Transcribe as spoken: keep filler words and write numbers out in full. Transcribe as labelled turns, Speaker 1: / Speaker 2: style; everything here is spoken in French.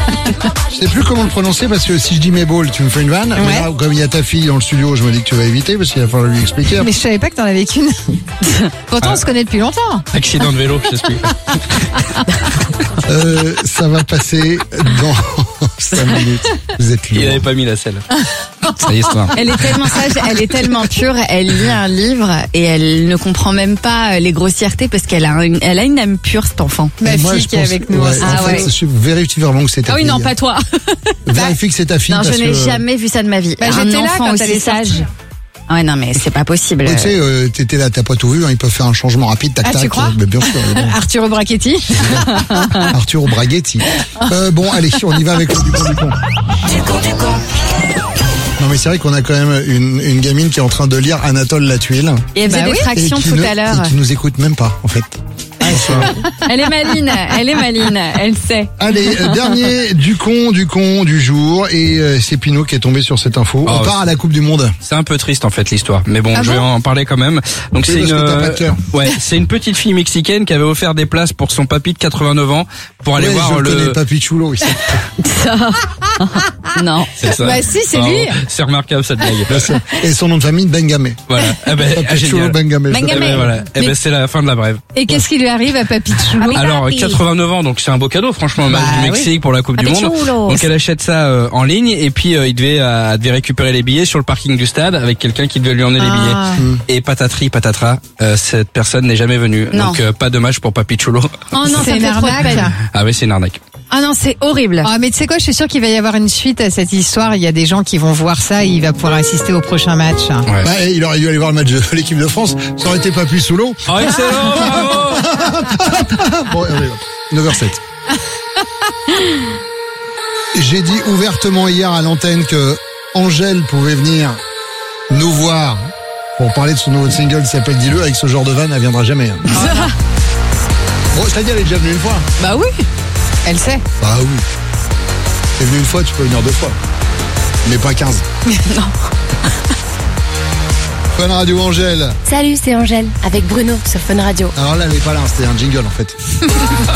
Speaker 1: Je sais plus comment le prononcer parce que si je dis mes balls, tu me fais une vanne.
Speaker 2: Ouais.
Speaker 1: Mais là, comme il y a ta fille dans le studio, je me dis que tu vas éviter parce qu'il va falloir lui expliquer.
Speaker 2: Mais je savais pas que t'en avais qu'une. Pourtant, on se connaît depuis longtemps.
Speaker 3: Accident de vélo, je t'explique.
Speaker 1: Euh, ça va passer dans cinq minutes. Vous êtes
Speaker 3: Il
Speaker 1: lourd.
Speaker 3: avait pas mis la selle. C'est l'histoire.
Speaker 4: Elle est tellement sage, elle est tellement pure, elle lit un livre et elle ne comprend même pas les grossièretés parce qu'elle a une, elle a une âme pure, cette enfant.
Speaker 2: Ma
Speaker 1: Et moi,
Speaker 2: fille
Speaker 1: je
Speaker 2: qui est
Speaker 1: pense-
Speaker 2: avec nous
Speaker 1: ouais,
Speaker 2: aussi.
Speaker 1: en
Speaker 4: Ah
Speaker 1: fait,
Speaker 4: ouais.
Speaker 1: je vérifie vraiment que c'est ta
Speaker 4: Ah oui,
Speaker 1: fille.
Speaker 4: non, pas toi.
Speaker 1: Vérifie que c'est ta fille
Speaker 4: Non, je
Speaker 1: parce
Speaker 4: n'ai
Speaker 1: que...
Speaker 4: jamais vu ça de ma vie.
Speaker 2: Bah,
Speaker 4: un
Speaker 2: j'étais là
Speaker 4: enfant
Speaker 2: quand
Speaker 4: aussi
Speaker 2: elle est
Speaker 4: sage.
Speaker 2: sortie.
Speaker 4: Ah ouais, non, mais c'est pas possible.
Speaker 1: Ouais, tu sais, euh, t'étais là, t'as pas tout vu, hein, ils peuvent faire un changement rapide, tac
Speaker 2: Ah,
Speaker 1: tac.
Speaker 2: tu crois
Speaker 1: Mais bien sûr. mais bon.
Speaker 2: Arturo Brachetti.
Speaker 1: Arturo Braghetti. Euh, bon, allez, on y va avec le du con du con. Non mais c'est vrai qu'on a quand même une, une gamine qui est en train de lire Anatole Latuile
Speaker 4: Et elle faisait
Speaker 2: Bah
Speaker 4: des
Speaker 2: oui.
Speaker 1: et
Speaker 4: tractions
Speaker 1: qui,
Speaker 4: tout
Speaker 1: ne,
Speaker 4: à l'heure.
Speaker 1: et qui nous écoute même pas en fait.
Speaker 4: Elle est maline, elle est maline, elle sait.
Speaker 1: Allez, euh, dernier du con du con du jour et euh, c'est Pinot qui est tombé sur cette info.
Speaker 3: Oh,
Speaker 1: on part à la Coupe du Monde.
Speaker 3: C'est un peu triste en fait l'histoire, mais bon,
Speaker 2: Ah
Speaker 3: je vais
Speaker 2: bon
Speaker 3: en parler quand même. Donc
Speaker 1: Oui,
Speaker 3: c'est
Speaker 1: parce
Speaker 3: une,
Speaker 1: que t'as pas de cœur.
Speaker 3: ouais, c'est une petite fille mexicaine qui avait offert des places pour son papy de quatre-vingt-neuf ans pour aller
Speaker 1: Ouais,
Speaker 3: voir
Speaker 1: je le
Speaker 3: le.
Speaker 1: connais, Papi Chulo. ici.
Speaker 4: Non.
Speaker 3: C'est ça.
Speaker 2: Bah si, c'est
Speaker 3: Bravo.
Speaker 2: lui.
Speaker 3: C'est remarquable cette blague.
Speaker 1: Et son nom de famille, Bengamé.
Speaker 3: Voilà. Eh ben, ah,
Speaker 1: Papi Chulo
Speaker 3: génial.
Speaker 1: Bengamé.
Speaker 4: Bengamé.
Speaker 3: Eh ben, voilà. Eh
Speaker 2: Mais-
Speaker 3: ben, c'est la fin de la brève.
Speaker 2: Et qu'est-ce qui lui arrive à Papi Chulo
Speaker 3: Alors
Speaker 4: Papi.
Speaker 3: quatre-vingt-neuf ans, donc c'est un beau cadeau franchement au match
Speaker 2: Bah
Speaker 3: du Mexique pour la Coupe du
Speaker 4: Papi
Speaker 3: Monde.
Speaker 4: chulo.
Speaker 3: Donc elle achète ça euh, en ligne et puis euh, il devait, euh, elle devait récupérer les billets sur le parking du stade avec quelqu'un qui devait lui emmener
Speaker 2: Ah.
Speaker 3: les billets. Et patatri patatra, euh, cette personne n'est jamais venue.
Speaker 4: Non.
Speaker 3: Donc euh, pas de match pour Papi Chulo.
Speaker 4: Oh non, ça
Speaker 2: C'est
Speaker 4: me
Speaker 2: une
Speaker 4: fait trop de
Speaker 2: arnaque.
Speaker 4: peine.
Speaker 3: Ah oui, c'est une arnaque.
Speaker 4: Ah non, c'est horrible.
Speaker 2: Ah mais tu sais quoi, je suis sûre qu'il va y avoir une suite à cette histoire. Il y a des gens qui vont voir ça et il va pouvoir assister au prochain match.
Speaker 3: Ouais.
Speaker 1: Bah, il aurait dû aller voir le match de l'équipe de France. Ça aurait été Papi sous l'eau.
Speaker 3: Oh, excellent, bravo.
Speaker 1: Bon, allez, hop. neuf heures zéro sept. J'ai dit ouvertement hier à l'antenne que Angèle pouvait venir nous voir pour parler de son nouveau single qui s'appelle Dis-le. Avec ce genre de vanne, elle viendra jamais. hein. Bon, je t'ai dit, elle est déjà venue une fois.
Speaker 2: Bah oui, elle sait.
Speaker 1: Bah oui. T'es venu une fois, tu peux venir deux fois. Mais pas quinze.
Speaker 4: Non.
Speaker 1: Fun Radio Angèle.
Speaker 5: Salut, c'est Angèle, avec Bruno sur Fun Radio.
Speaker 1: Alors là, elle est pas là, c'était un jingle en fait.